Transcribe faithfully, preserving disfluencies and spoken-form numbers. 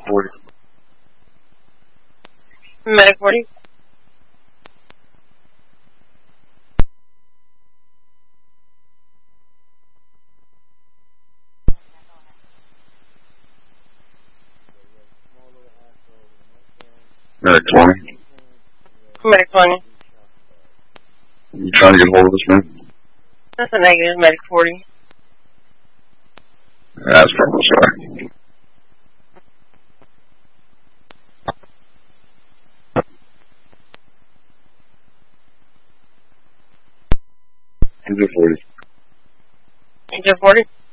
forty. Medic forty. Medic twenty. Medic twenty. You trying to get hold of this man? That's a negative, Medic forty. That's probably sorry. He's a forty. He's a forty.